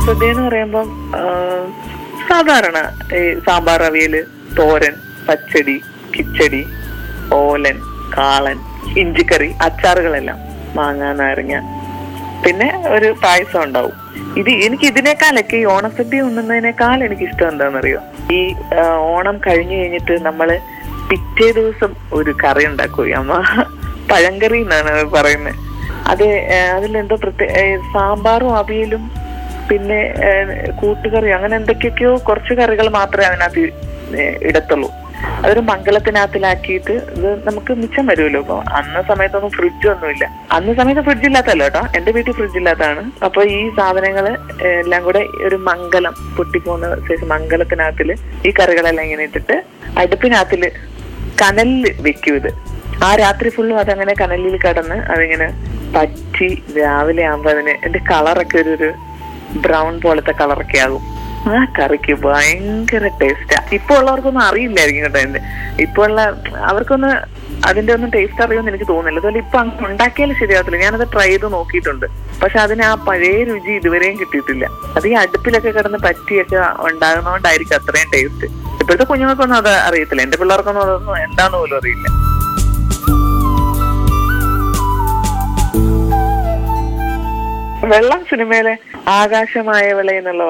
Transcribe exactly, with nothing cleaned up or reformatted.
ഓണസദ്യ എന്ന് പറയുമ്പം സാധാരണ ഈ സാമ്പാർ, അവിയല്, തോരൻ, പച്ചടി, കിച്ചടി, ഓലൻ, കാളൻ, ഇഞ്ചിക്കറി, അച്ചാറുകളെല്ലാം, മാങ്ങ, നാരങ്ങ, പിന്നെ ഒരു പായസം ഉണ്ടാവും. ഇത് എനിക്ക് ഇതിനേക്കാളൊക്കെ ഈ ഓണസദ്യ ഉണ്ണുന്നതിനേക്കാൾ എനിക്ക് ഇഷ്ടം എന്താണെന്നറിയോ, ഈ ഓണം കഴിഞ്ഞു കഴിഞ്ഞിട്ട് നമ്മള് പിറ്റേ ദിവസം ഒരു കറി ഉണ്ടാക്കും. അമ്മ പഴങ്കറി എന്നാണ് പറയുന്നത്. അത് അതിലെന്തോ പ്രത്യേക സാമ്പാറും അവിയലും പിന്നെ കൂട്ടുകറി, അങ്ങനെ എന്തൊക്കെയൊക്കെയോ കുറച്ച് കറികൾ മാത്രമേ അതിനകത്ത് ഇടത്തുള്ളൂ. അതൊരു മംഗളത്തിനകത്തിലാക്കിയിട്ട് ഇത് നമുക്ക് മിച്ചം വരുമല്ലോ. ഇപ്പൊ അന്ന സമയത്തൊന്നും ഫ്രിഡ്ജൊന്നുമില്ല. അന്ന സമയത്ത് ഫ്രിഡ്ജ് ഇല്ലാത്തല്ലോ കേട്ടോ, എന്റെ വീട്ടിൽ ഫ്രിഡ്ജ് ഇല്ലാത്തതാണ്. അപ്പൊ ഈ സാധനങ്ങള് എല്ലാം കൂടെ ഒരു മംഗലം പൊട്ടിപ്പോകുന്ന ശേഷം മംഗലത്തിനകത്തില് ഈ കറികളെല്ലാം ഇങ്ങനെ ഇട്ടിട്ട് അടുപ്പിനകത്തില് കനലില് വെക്കും. ഇത് ആ രാത്രി ഫുള്ളും അതങ്ങനെ കനലിൽ കിടന്ന് അതിങ്ങനെ പറ്റി രാവിലെ ആകുമ്പോ അതിന് എന്റെ കളറൊക്കെ ഒരു ഒരു ബ്രൗൺ പോലത്തെ കളറൊക്കെ ആകും. ആ കറിക്ക് ഭയങ്കര ടേസ്റ്റാ. ഇപ്പൊ ഉള്ളവർക്കൊന്നും അറിയില്ലായിരിക്കും കേട്ടോ. എന്റെ ഇപ്പൊ ഉള്ള അവർക്കൊന്ന് അതിന്റെ ഒന്നും ടേസ്റ്റ് അറിയുമെന്ന് എനിക്ക് തോന്നുന്നില്ല. അതുപോലെ ഇപ്പൊ അങ്ങ് ഉണ്ടാക്കിയാലും ശരിയാകത്തില്ല. ഞാനത് ട്രൈ ചെയ്ത് നോക്കിയിട്ടുണ്ട്. പക്ഷെ അതിന് ആ പഴയ രുചി ഇതുവരെയും കിട്ടിയിട്ടില്ല. അത് ഈ അടുപ്പിലൊക്കെ കിടന്ന് പറ്റിയൊക്കെ ഉണ്ടാകുന്നതുകൊണ്ടായിരിക്കും അത്രയും ടേസ്റ്റ്. ഇപ്പോഴത്തെ കുഞ്ഞുങ്ങൾക്കൊന്നും അത് അറിയത്തില്ല. എന്റെ പിള്ളേർക്കൊന്നും അതൊന്നും എന്താന്ന് പോലും അറിയില്ല. വെള്ളം സിനിമയിലെ ആകാശമായ വിള എന്നുള്ള